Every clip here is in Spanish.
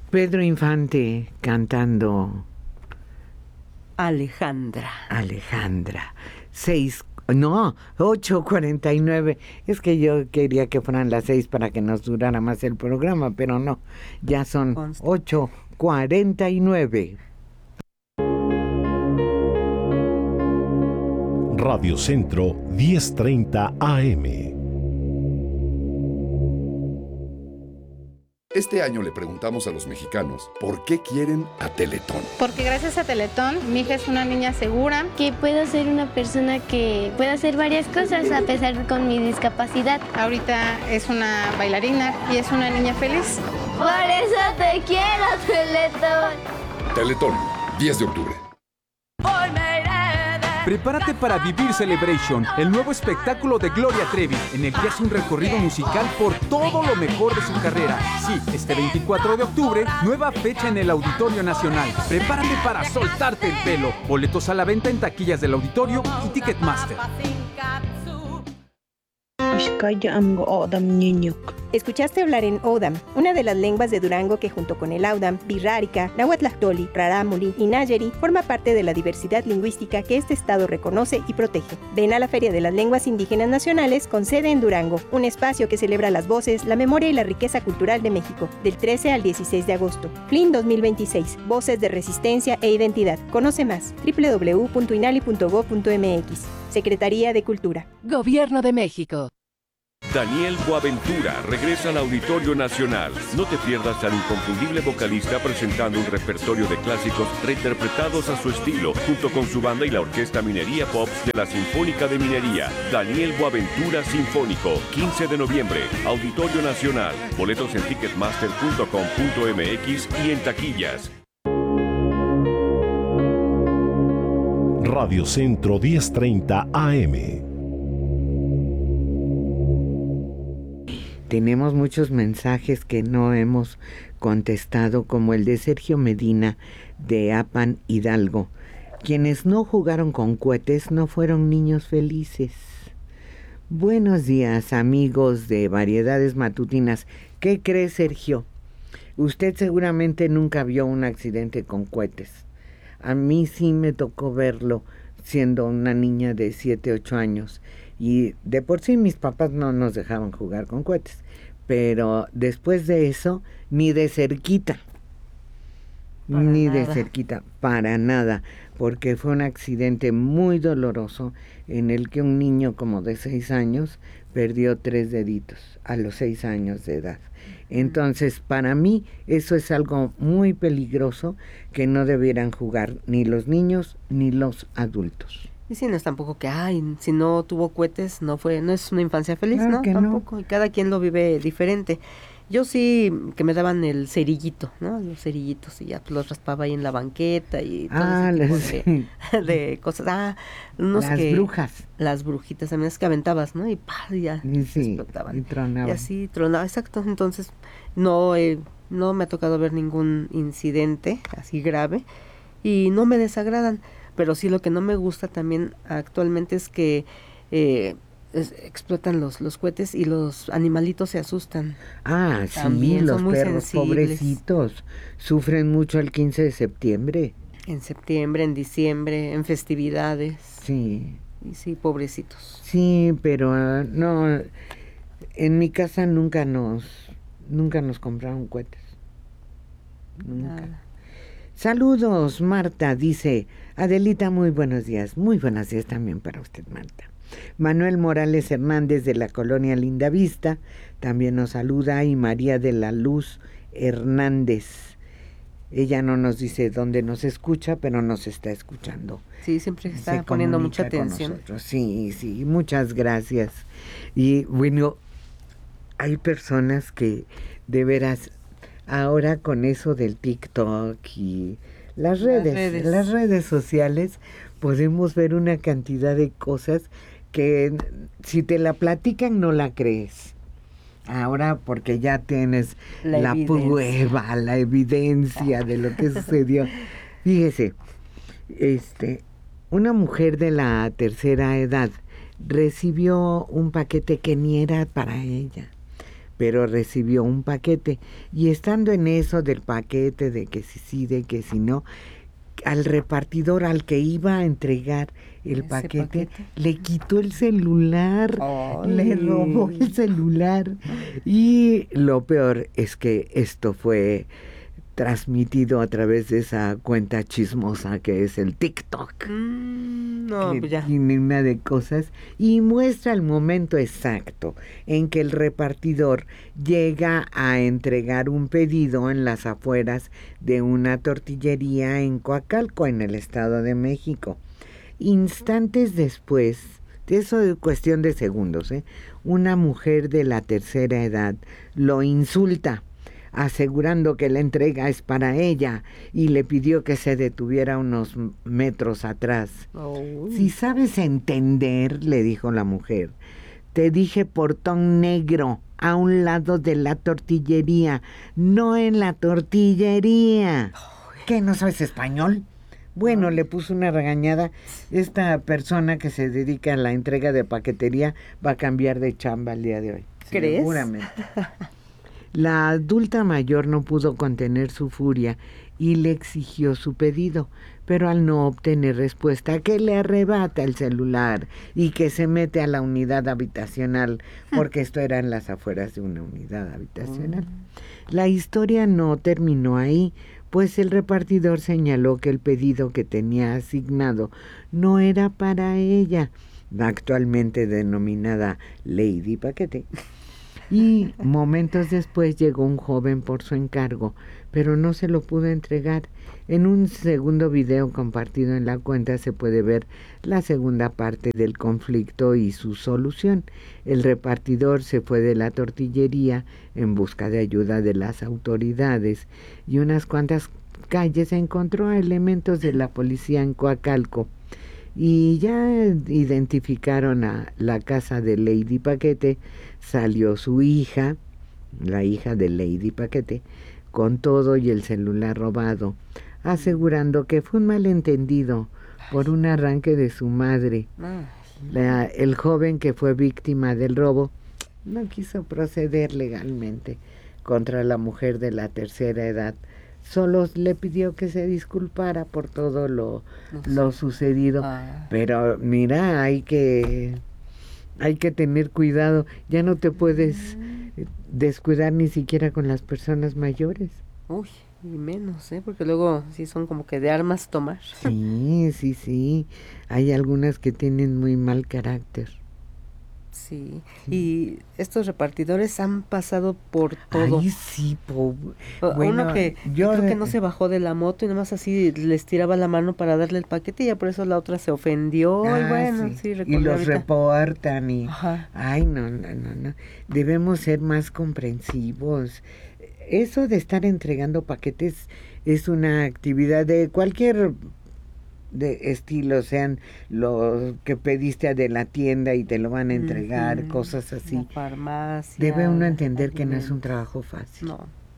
Pedro Infante cantando Alejandra. 8:49. Es que yo quería que fueran las 6 para que nos durara más el programa, pero no, ya son 8:49. Radio Centro 10:30 AM. Este año le preguntamos a los mexicanos por qué quieren a Teletón. Porque gracias a Teletón, mi hija es una niña segura. Que puedo ser una persona que pueda hacer varias cosas a pesar con mi discapacidad. Ahorita es una bailarina y es una niña feliz. Por eso te quiero, Teletón. Teletón, 10 de octubre. Prepárate para Vivir Celebration, el nuevo espectáculo de Gloria Trevi, en el que hace un recorrido musical por todo lo mejor de su carrera. Sí, este 24 de octubre, nueva fecha en el Auditorio Nacional. Prepárate para soltarte el pelo. Boletos a la venta en taquillas del auditorio y Ticketmaster. Escuchaste hablar en Odam, una de las lenguas de Durango que junto con el Audam, Birrárica, Nahuatlactoli, Rarámuri y Nayeri forma parte de la diversidad lingüística que este estado reconoce y protege. Ven a la Feria de las Lenguas Indígenas Nacionales con sede en Durango, un espacio que celebra las voces, la memoria y la riqueza cultural de México, del 13 al 16 de agosto. FLIN 2026, Voces de Resistencia e Identidad. Conoce más, www.inali.gov.mx. Secretaría de Cultura. Gobierno de México. Daniel Boaventura regresa al Auditorio Nacional. No te pierdas al inconfundible vocalista presentando un repertorio de clásicos reinterpretados a su estilo, junto con su banda y la Orquesta Minería Pops de la Sinfónica de Minería. Daniel Boaventura Sinfónico, 15 de noviembre, Auditorio Nacional. Boletos en ticketmaster.com.mx y en taquillas. Radio Centro 10:30 AM. Tenemos muchos mensajes que no hemos contestado, como el de Sergio Medina de Apan, Hidalgo. Quienes no jugaron con cohetes no fueron niños felices. Buenos días, amigos de Variedades Matutinas. ¿Qué cree, Sergio? Usted seguramente nunca vio un accidente con cohetes. A mí sí me tocó verlo siendo una niña de 7, 8 años. Y de por sí mis papás no nos dejaban jugar con cohetes, pero después de eso, ni de cerquita, para nada, porque fue un accidente muy doloroso en el que un niño como de 6 años perdió 3 deditos a los 6 años de edad. Entonces, para mí, eso es algo muy peligroso que no debieran jugar ni los niños ni los adultos. Y si no es tampoco que, si no tuvo cohetes, no es una infancia feliz, claro, ¿no? Tampoco, no. Y cada quien lo vive diferente. Yo sí, que me daban el cerillito, ¿no? Los cerillitos, y ya pues, los raspaba ahí en la banqueta y todo ese tipo de cosas. Brujas. Las brujitas, también es que aventabas, ¿no? Y ya explotaban. Y tronaban. Y así tronaba, exacto. Entonces, no me ha tocado ver ningún incidente así grave y no me desagradan. Pero sí, lo que no me gusta también actualmente es que explotan los cohetes y los animalitos se asustan. También, sí, los perros pobrecitos sufren mucho el 15 de septiembre. En septiembre, en diciembre, en festividades. Sí. Y sí, pobrecitos. Sí, pero no, en mi casa nunca nos compraron cohetes. Nunca. Nada. Saludos, Marta, dice Adelita, muy buenos días. Muy buenos días también para usted, Marta. Manuel Morales Hernández de la colonia Lindavista también nos saluda, y María de la Luz Hernández. Ella no nos dice dónde nos escucha, pero nos está escuchando. Sí, siempre está poniendo mucha atención. Sí, muchas gracias. Y bueno, hay personas que de veras, ahora con eso del TikTok y las redes sociales, podemos ver una cantidad de cosas que si te la platican no la crees. Ahora, porque ya tienes la prueba, la evidencia de lo que sucedió. Fíjese, una mujer de la tercera edad recibió un paquete que ni era para ella, pero recibió un paquete, y estando en eso del paquete, de que si sí, de que si no, al repartidor al que iba a entregar el paquete le quitó el celular. ¡Ay! Le robó el celular. Y lo peor es que esto fue transmitido a través de esa cuenta chismosa que es el TikTok. Pues ya. Tiene una de cosas y muestra el momento exacto en que el repartidor llega a entregar un pedido en las afueras de una tortillería en Coacalco, en el Estado de México. Instantes después, de eso es cuestión de segundos, una mujer de la tercera edad lo insulta, asegurando que la entrega es para ella, y le pidió que se detuviera unos metros atrás. Si sabes entender, le dijo la mujer, te dije portón negro, a un lado de la tortillería, no en la tortillería. ¿Qué, no sabes español? Bueno, le puso una regañada. Esta persona que se dedica a la entrega de paquetería va a cambiar de chamba el día de hoy. ¿Crees? Seguramente. La adulta mayor no pudo contener su furia y le exigió su pedido, pero al no obtener respuesta, que le arrebata el celular y que se mete a la unidad habitacional, porque esto era en las afueras de una unidad habitacional. La historia no terminó ahí, pues el repartidor señaló que el pedido que tenía asignado no era para ella, actualmente denominada Lady Paquete. Y momentos después llegó un joven por su encargo, pero no se lo pudo entregar. En un segundo video compartido en la cuenta se puede ver la segunda parte del conflicto y su solución. El repartidor se fue de la tortillería en busca de ayuda de las autoridades, y unas cuantas calles encontró a elementos de la policía en Coacalco, y ya identificaron a la casa de Lady Paquete. Salió su hija, la hija de Lady Paquete, con todo y el celular robado, asegurando que fue un malentendido por un arranque de su madre. El joven que fue víctima del robo no quiso proceder legalmente contra la mujer de la tercera edad. Solo le pidió que se disculpara por todo lo sucedido. Pero mira, hay que tener cuidado. Ya no te puedes descuidar ni siquiera con las personas mayores. Uy, y menos, porque luego sí son como que de armas tomar. Sí. Hay algunas que tienen muy mal carácter. Sí, y estos repartidores han pasado por todo. Ay, sí, pobre. Bueno, uno que yo creo que no se bajó de la moto y nomás así les tiraba la mano para darle el paquete, y ya por eso la otra se ofendió. Y bueno, sí, y los ahorita reportan y... Ajá. Ay, no. Debemos ser más comprensivos. Eso de estar entregando paquetes es una actividad de cualquier de estilo, sean los que pediste de la tienda y te lo van a entregar, cosas así. La farmacia. Debe uno entender que no es un trabajo fácil.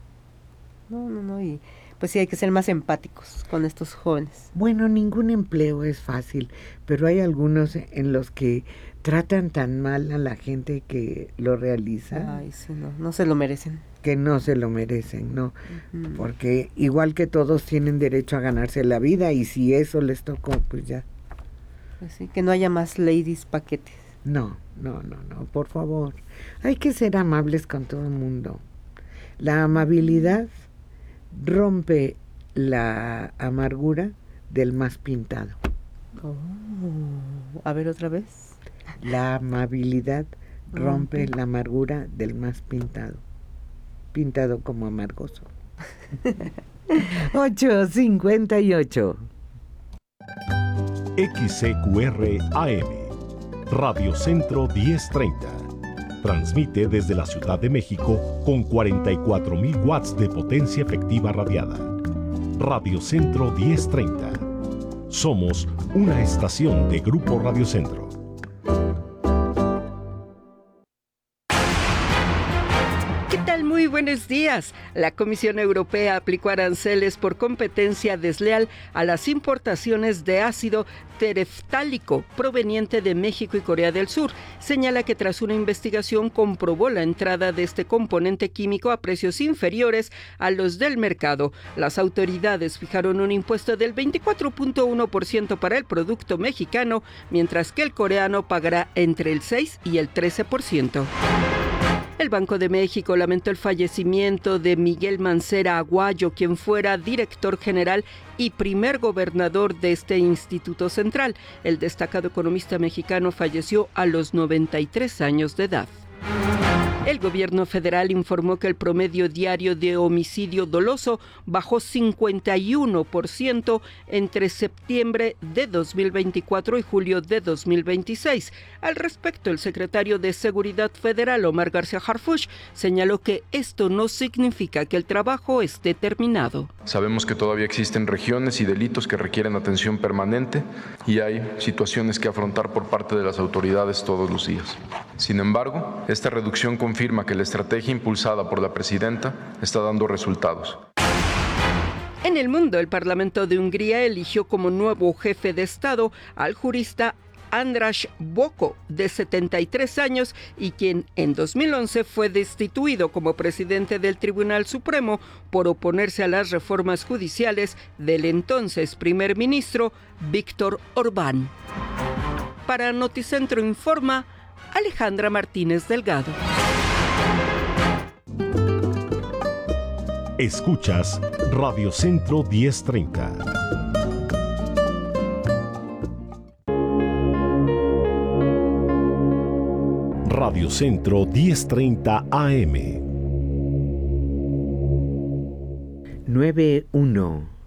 No, y pues sí hay que ser más empáticos con estos jóvenes. Bueno, ningún empleo es fácil, pero hay algunos en los que tratan tan mal a la gente que lo realiza. Ay, sí, no se lo merecen. Que no se lo merecen, ¿no? Porque igual que todos tienen derecho a ganarse la vida, y si eso les tocó, pues ya. Pues sí, que no haya más ladies paquetes. No, por favor. Hay que ser amables con todo el mundo. La amabilidad rompe la amargura del más pintado. A ver, otra vez. La amabilidad rompe la amargura del más pintado como amargoso. 8:58. XCQR AM, Radio Centro 1030. Transmite desde la Ciudad de México con 44,000 watts de potencia efectiva radiada. Radio Centro 1030. Somos una estación de Grupo Radio Centro. buenos días. La Comisión Europea aplicó aranceles por competencia desleal a las importaciones de ácido tereftálico proveniente de México y Corea del Sur. Señala que tras una investigación comprobó la entrada de este componente químico a precios inferiores a los del mercado. Las autoridades fijaron un impuesto del 24.1% para el producto mexicano, mientras que el coreano pagará entre el 6 y el 13%. El Banco de México lamentó el fallecimiento de Miguel Mancera Aguayo, quien fuera director general y primer gobernador de este instituto central. El destacado economista mexicano falleció a los 93 años de edad. El gobierno federal informó que el promedio diario de homicidio doloso bajó 51% entre septiembre de 2024 y julio de 2026. Al respecto, el secretario de Seguridad Federal, Omar García Harfuch, señaló que esto no significa que el trabajo esté terminado. Sabemos que todavía existen regiones y delitos que requieren atención permanente y hay situaciones que afrontar por parte de las autoridades todos los días. Sin embargo, esta reducción confirma que la estrategia impulsada por la presidenta está dando resultados. En el mundo, el Parlamento de Hungría eligió como nuevo jefe de Estado al jurista András Bokó, de 73 años, y quien en 2011 fue destituido como presidente del Tribunal Supremo por oponerse a las reformas judiciales del entonces primer ministro Víctor Orbán. Para Noticentro Informa, Alejandra Martínez Delgado. Escuchas Radio Centro 1030. Radio Centro 1030 AM. 9-1.